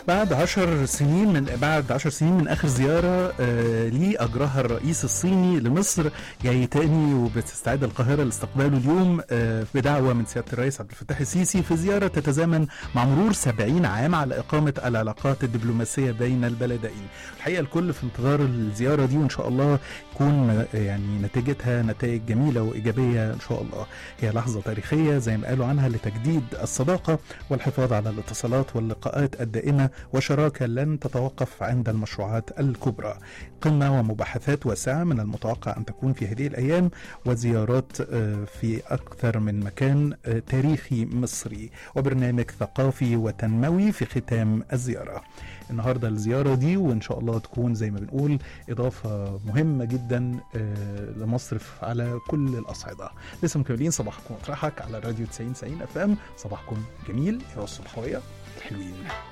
بعد 10 سنين من آخر زيارة ليه أجراها الرئيس الصيني لمصر، جاي تاني وبتستعد القاهرة لاستقباله اليوم بدعوة من سيادة الرئيس عبد الفتاح السيسي في زيارة تتزامن مع مرور 70 عام على إقامة العلاقات الدبلوماسية بين البلدين. الحقيقة الكل في انتظار الزيارة دي، وإن شاء الله يكون يعني نتيجتها نتائج جميلة وإيجابية إن شاء الله. هي لحظة تاريخية زي ما قالوا عنها لتجديد الصداقة والحفاظ على الاتصالات واللقاءات الدائمة وشراكة لن تتوقف عند المشروعات الكبرى. قمة ومباحثات واسعة من المتوقع أن تكون في هذه الأيام، وزيارات في أكثر من مكان تاريخي مصري، وبرنامج ثقافي وتنموي في ختام الزيارة. النهاردة الزيارة دي وإن شاء الله تكون زي ما بنقول إضافة مهمة جدا لمصر على كل الأصعدة. لسه مكملين صباحكم وطرحك على راديو 90 FM. صباحكم جميل يا الصبحوية الحلوين.